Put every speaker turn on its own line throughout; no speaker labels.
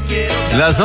Las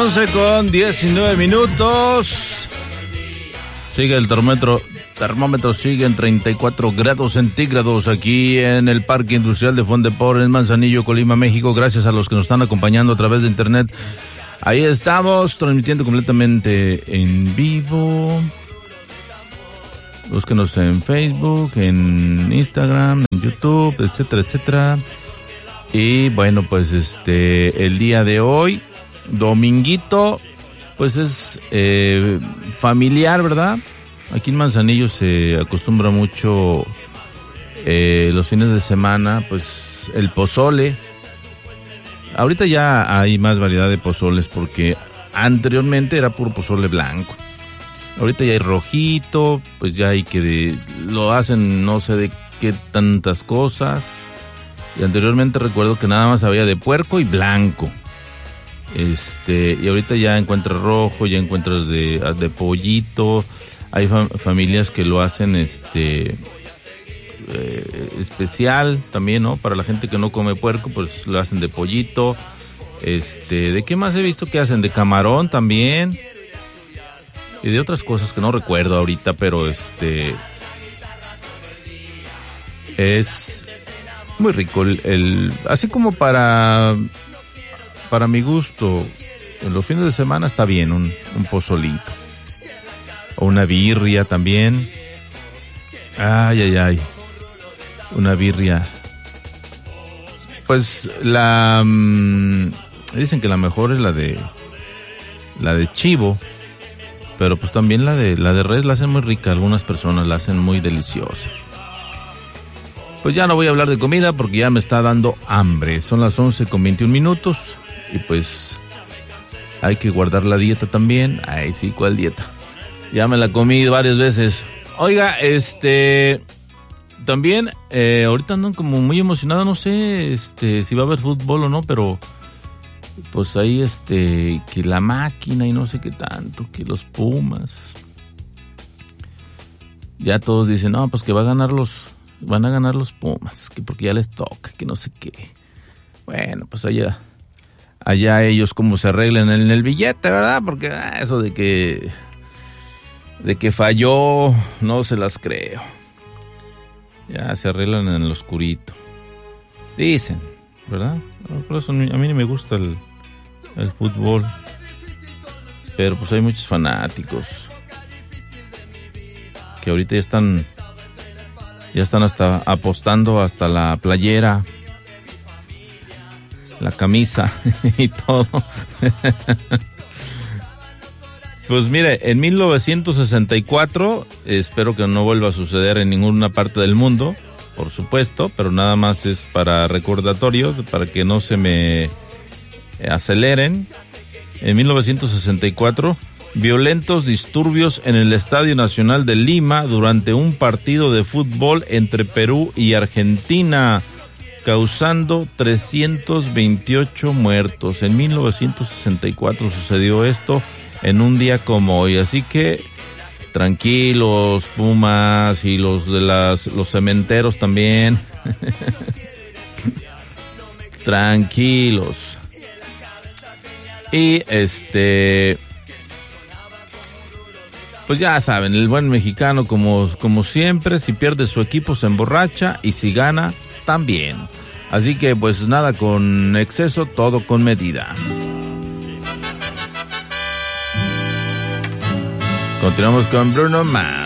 11:19. Sigue el termómetro sigue en 34 grados centígrados aquí en el Parque Industrial de Fondepor en Manzanillo, Colima, México. Gracias a los que nos están acompañando a través de internet. Ahí estamos transmitiendo completamente en vivo. Búsquenos en Facebook, en Instagram, en YouTube, etcétera, etcétera. Y bueno, pues el día de hoy, dominguito, pues es familiar, ¿verdad? Aquí en Manzanillo se acostumbra mucho los fines de semana, pues el pozole. Ahorita ya hay más variedad de pozoles porque anteriormente era puro pozole blanco. Ahorita ya hay rojito, pues ya hay lo hacen no sé de qué tantas cosas. Y anteriormente recuerdo que nada más había de puerco y blanco. Y ahorita ya encuentras rojo, ya encuentras de pollito. Hay familias que lo hacen especial también, ¿no? Para la gente que no come puerco, pues lo hacen de pollito. ¿De qué más he visto que hacen? De camarón también. Y de otras cosas que no recuerdo ahorita, pero es muy rico así como para mi gusto, en los fines de semana está bien un pozolito. O una birria también. Ay. Una birria. Pues dicen que la mejor es la de chivo, pero pues también la de res la hacen muy rica, algunas personas la hacen muy deliciosa. Pues ya no voy a hablar de comida porque ya me está dando hambre. Son las 11:21 y pues hay que guardar la dieta también. Ay, sí, ¿cuál dieta? Ya me la comí varias veces. Oiga, también ahorita andan como muy emocionado, no sé si va a haber fútbol o no, pero pues ahí que la máquina y no sé qué tanto, que los Pumas. Ya todos dicen, no, pues que van a ganar los Pumas, que porque ya les toca, que no sé qué. Bueno, pues allá ellos como se arreglan en el billete, ¿verdad? Porque eso de que falló, no se las creo. Ya se arreglan en el oscurito. Dicen, ¿verdad? Por eso a mí no me gusta el fútbol. Pero pues hay muchos fanáticos que ahorita ya están hasta apostando hasta la playera, la camisa y todo. Pues mire, en 1964, espero que no vuelva a suceder en ninguna parte del mundo, por supuesto, pero nada más es para recordatorio, para que no se me aceleren. En 1964, violentos disturbios en el Estadio Nacional de Lima durante un partido de fútbol entre Perú y Argentina, causando 328 muertos. En 1964 sucedió esto en un día como hoy, así que tranquilos, Pumas, y los de los cementeros también. Tranquilos. Y pues ya saben, el buen mexicano como siempre, si pierde su equipo se emborracha y si gana también. Así que pues nada con exceso, todo con medida. Continuamos con Bruno Mars.